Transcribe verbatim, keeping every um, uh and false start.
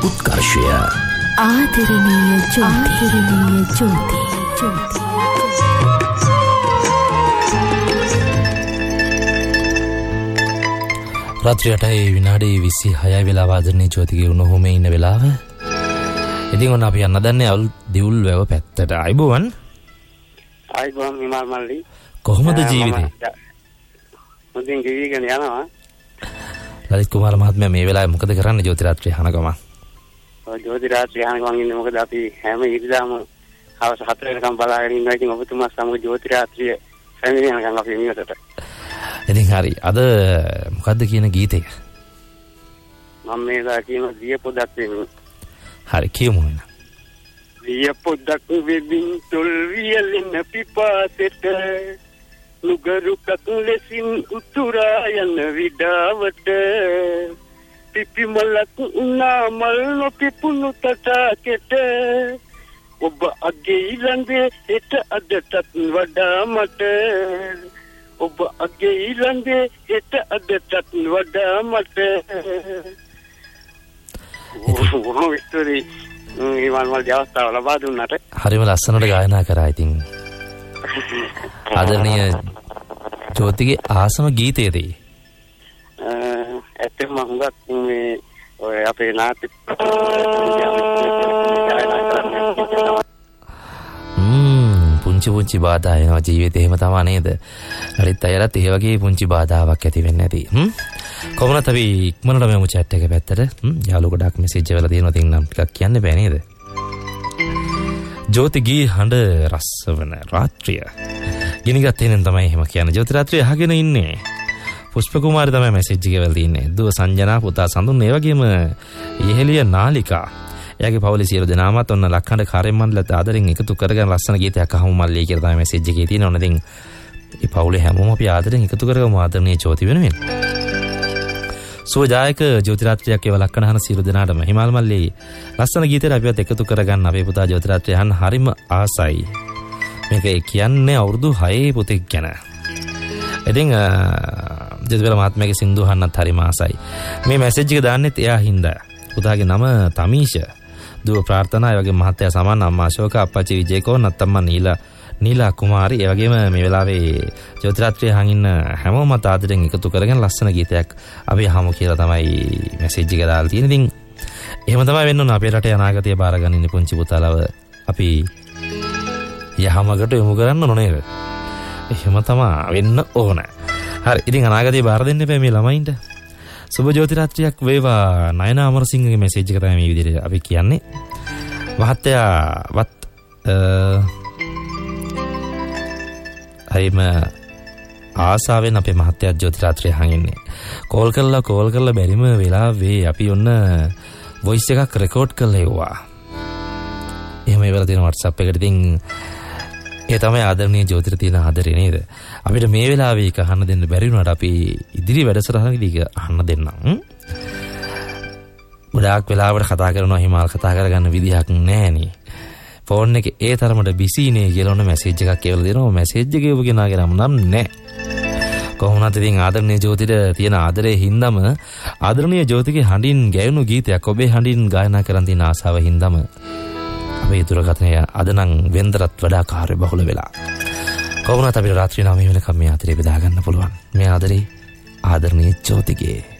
උත්කර්ෂය ආදරණීය ජෝතිර්ණීය ජෝති ජෝති රාත්‍රියට ඒ විනාඩි විසිහයයි වෙලාව ආදරණීය ජෝතිගේ උණුහුමේ ඉන්න වෙලාව. ඉතින් ඔන්න අපි යන්න දන්නේ අවුල් දිවුල් වැව පැත්තට. අයබෝවන්. අයබෝවන් හිමාල් මල්ලි. කොහොමද ජීවිතේ? මුදින් ජීවිතේ යනවා. ලලිත් කුමාර මහත්මයා මේ වෙලාවේ මොකද කරන්නේ ජෝති රාත්‍රියේ අහන ගමන්? ඔය ජෝති රාත්‍රියේ අහන ගමන් ඉන්නේ මොකද අපි හැම ඉරිදාම හවස හතර වෙනකම් බලාගෙන ඉන්නවා. ඉතින් ඔබතුමා සමග ජෝති රාත්‍රියේ සැමිනේ යනකම් අපි නිවසට. ඉතින් හරි. අද මොකද්ද කියන ගීතය? මම මේලා කියන දිය පොදක් වෙනවා. හරි කියමු එන්න. දිය පොදක් වෙමින් තොල් වියලෙන පිපාසෙට නුගරු කකුලෙසින් උතුරා යන විඩාවට පිපිමලක් උනාමල් නොපිපුණු තටාකෙට ඔබ අගේ ඊළඟේ හෙට අදටත් වඩා මට ඔබ අගේ ඊළඟේ හෙට අදටත් වඩා මට ඕ ඉස්තරි ඊමල් මල් ජවස්තාව ලබා දුන්නට හරිම ලස්සනට ගායනා කරා. ඉතින් ආදරණීය ජෝතිගේ ආසම ගීතයේද ඇත්තම හුඟක් මේ ඔය අපේ නාට්‍ය පුංචි පුංචි බාධා එනවා ජීවිතේ. එහෙම තමයි නේද? හරිත් අයලත් ඒ වගේ පුංචි බාධාවක් ඇති වෙන්නේ නැති. හ්ම් කොහොමද අපි ඉක්මනට මෙමු chat එක පැත්තට. හ්ම් යාළුවෝ ගොඩක් මෙසේජ් වල තියෙනවා. තින් නම් ටිකක් කියන්න බෑ නේද? ජෝතිගේ හඬ රසවන රාත්‍රිය. ගිනිගත් එනෙන් තමයි එහෙම කියන්නේ. ජෝති රාත්‍රිය අහගෙන ඉන්නේ. පුෂ්ප කුමාරි තමයි මෙසේජ් එක වල තියෙන්නේ. දුව සංජනා පුතා සඳුන් ඒ වගේම ඉහෙලිය නාලිකා. එයාගේ පවුලේ සියලු දෙනාමත් ඔන්න ලක්හඬ කාර්ය මණ්ඩලයට ආදරෙන් එකතු කරගෙන ලස්සන ගීතයක් අහමු මල්ලී කියලා තමයි මෙසේජ් එකේ තියෙන්නේ. ඔන්න ඉතින් මේ පවුලේ හැමෝම අපි ආදරෙන් එකතු කරගමු ආදරණීය ජෝති වෙනුවෙන්. සුවජායක ජෝති රාත්‍රියක් ඒව ලක්කන අහන සියලු දෙනාටම හිමාල් මල්ලී ලස්සන ගීතයක් අපිවත් එකතු කරගන්න අපේ පුතා ජෝති රාත්‍රිය අහන්න හරිම ආසයි. මේක කියන්නේ අවුරුදු හයේ පුතෙක් ගැන. ඉතින් ජෝතිබල මහත්මයාගේ සින්දු අහන්නත් හරිම ආසයි. මේ මෙසේජ් එක දාන්නෙත් එයා හින්දා. පුතාගේ නම තමීෂ. දුව ප්‍රාර්ථනා ඒ වගේ මහත්තයා සමන් අම්මා අශෝක අප්පච්චි විජේකෝ නැත්තම්ම නීලා නීලා කුමාරි ඒ වගේම මේ වෙලාවේ ජෝති රාත්‍රිය අහන් ඉන්න හැමෝම ආදරෙන් එකතු කරගෙන ලස්සන ගීතයක් අපි අහමු කියලා තමයි මෙසේජ් එක දාලා තියෙන්නේ. ඉතින් එහෙම තමයි වෙන්න ඕන. අපේ රටේ අනාගතය බාරගන්න ඉන්නේ පුංචි පුතාලව අපි යහමකට යොමු කරන්න ඕන නේද? එහෙම තමයි වෙන්න ඕන. හරි. ඉතින් අනාගතය බාර දෙන්න එපා මේ ළමයින්ට. සුබ ජෝති රාත්‍රියක් වේවා. නයනා අමරසිංහගේ මෙසේජ් එක තමයි මේ විදිහට අපි කියන්නේ. මහත්තයා වත් හරිම ආසාවෙන් අපේ මහත්තයා ජෝති රාත්‍රිය අහන් ඉන්නේ. කෝල් කරලා කෝල් කරලා බැරිම වෙලාවේ අපි ඔන්න වොයිස් එකක් රෙකෝඩ් කරලා එවුවා. එහෙම ඒවල තියෙන WhatsApp එකට. ඉතින් ඒ තමයි ආදරණීය ජෝතිට තියෙන ආදරේ නේද? අපිට මේ වෙලාවේ එක අහන්න දෙන්න බැරි වුණාට අපි ඉදිරි වැඩසටහනකදී අහන්න දෙන්නම්. ගොඩාක් වෙලාවට කතා කරනවා හිමාල් කතා කරගන්න විදිහක් නැහනේ. ෆෝන් එකේ ඒ තරමට බිසීනේ කියලා ඔන්න මෙසේජ් එකක් එවලා දෙනවා. මෙසේජ් එක එවපු කෙනාගේ නම නම් නැහැ. කොහොමද ඉතින් ආදරණීය ජෝතිට තියෙන ආදරේ හින්දාම ආදරණීය ජෝතිගේ හඬින් ගැයුණු ගීතයක් ඔබේ හඬින් ගායනා කරන් තියෙන ආසාව හින්දාම අපේ දුරකථනය අද නම් වෙන්දරත් වඩා කාර්ය බහුල වෙලා. කොහොමද අපිට රාත්‍රී නවය වෙනකම් මේ ආදරේ බෙදා ගන්න පුළුවන්. මේ ආදරේ ආදරණීය ජෝතිගේ